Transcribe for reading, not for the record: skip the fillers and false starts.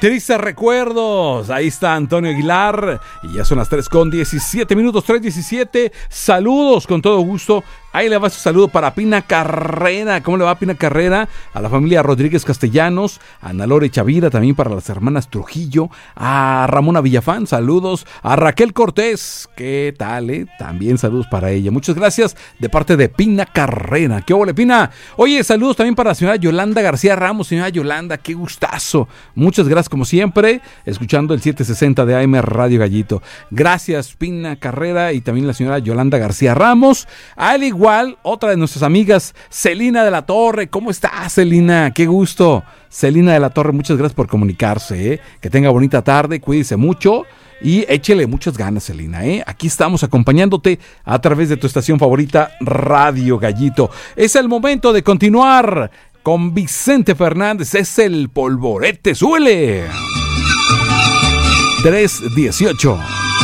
Tristes recuerdos. Ahí está Antonio Aguilar. Y ya son las 3:17, 3:17. Saludos con todo gusto. Ahí le va su saludo para Pina Carrera. ¿Cómo le va, Pina Carrera? A la familia Rodríguez Castellanos, a Ana Lore Chavira, también para las hermanas Trujillo, a Ramona Villafán, saludos, a Raquel Cortés, ¿qué tal? También saludos para ella. Muchas gracias de parte de Pina Carrera. ¿Qué ole, Pina? Oye, saludos también para la señora Yolanda García Ramos. Señora Yolanda, qué gustazo. Muchas gracias como siempre, escuchando el 760 de AM Radio Gallito. Gracias, Pina Carrera, y también la señora Yolanda García Ramos. Al igual, otra de nuestras amigas, Celina de la Torre. ¿Cómo estás, Celina? Qué gusto. Celina de la Torre, muchas gracias por comunicarse. Que tenga bonita tarde, cuídese mucho y échele muchas ganas, Celina. Aquí estamos acompañándote a través de tu estación favorita, Radio Gallito. Es el momento de continuar con Vicente Fernández. Es el polvorete. ¡Súbele! 3:18.